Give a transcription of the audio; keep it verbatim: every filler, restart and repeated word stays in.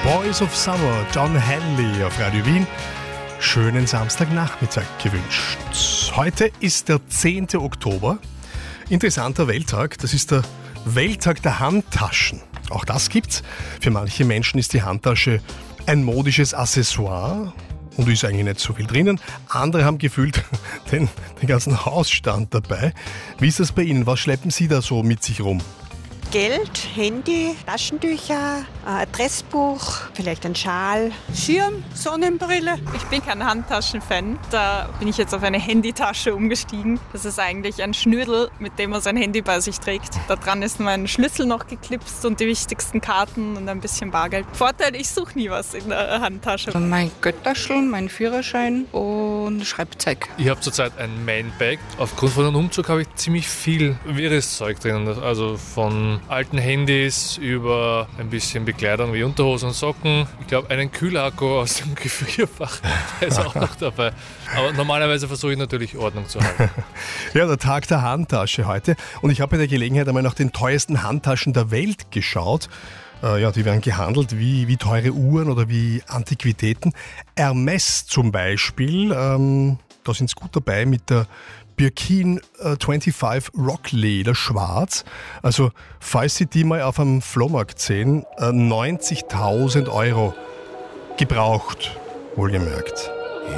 Voice of Summer, Don Henley auf Radio Wien. Schönen Samstagnachmittag gewünscht. Heute ist der zehnte Oktober. Interessanter Welttag. Das ist der Welttag der Handtaschen. Auch das gibt's. Für manche Menschen ist die Handtasche ein modisches Accessoire und ist eigentlich nicht so viel drinnen. Andere haben gefühlt den, den ganzen Hausstand dabei. Wie ist das bei Ihnen? Was schleppen Sie da so mit sich rum? Geld, Handy, Taschentücher, ein Adressbuch, vielleicht ein Schal, Schirm, Sonnenbrille. Ich bin kein Handtaschen-Fan. Da bin ich jetzt auf eine Handytasche umgestiegen. Das ist eigentlich ein Schnürdel, mit dem man sein Handy bei sich trägt. Da dran ist mein Schlüssel noch geklipst und die wichtigsten Karten und ein bisschen Bargeld. Vorteil, ich suche nie was in der Handtasche. Mein Geldtaschel, mein Führerschein und Schreibzeug. Ich habe zurzeit ein Manbag. Aufgrund von dem Umzug habe ich ziemlich viel wirres Zeug drin. Also von alten Handys über ein bisschen Bekleidung wie Unterhosen und Socken. Ich glaube, einen Kühlakku aus dem Gefrierfach, der ist auch noch dabei. Aber normalerweise versuche ich natürlich Ordnung zu halten. Ja, der Tag der Handtasche heute. Und ich habe bei der Gelegenheit einmal nach den teuersten Handtaschen der Welt geschaut. Äh, ja, die werden gehandelt wie, wie teure Uhren oder wie Antiquitäten. Hermes zum Beispiel, ähm, da sind sie gut dabei mit der Birkin äh, fünfundzwanzig Rock Leder schwarz. Also, falls Sie die mal auf einem Flohmarkt sehen, äh, neunzigtausend Euro gebraucht, wohlgemerkt.